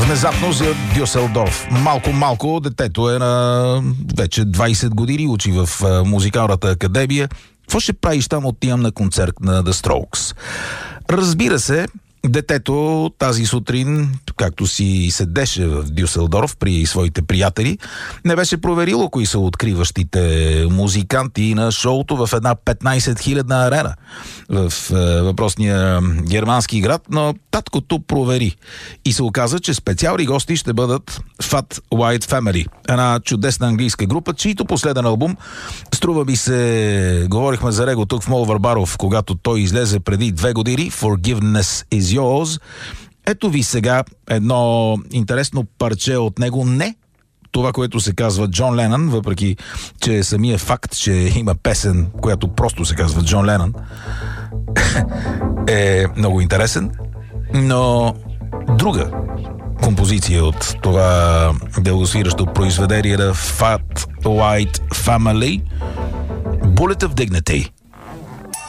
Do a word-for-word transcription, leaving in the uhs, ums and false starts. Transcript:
Внезапно за Дюселдорф. Малко-малко детето е на вече двайсет години, учи в музикалната академия. Какво ще правиш там? Отивам на концерт на The Strokes. Разбира се, детето тази сутрин, както си седеше в Дюселдорф при своите приятели, не беше проверило кои са откриващите музиканти на шоуто в една петнайсет хилядна арена в е, въпросния германски град, но таткото провери. И се оказа, че специални гости ще бъдат Fat White Family, една чудесна английска група, чийто последен албум, струва ми се, говорихме за него тук в Мол Варбаров, когато той излезе преди две години, Forgiveness is Yours. Ето ви сега едно интересно парче от него. Не това, което се казва Джон Ленън, въпреки че самия факт, че има песен, която просто се казва Джон Ленън, е много интересен, но друга композиция от това дългосвиращо произведение на Fat White Family, Bullet of Dignity.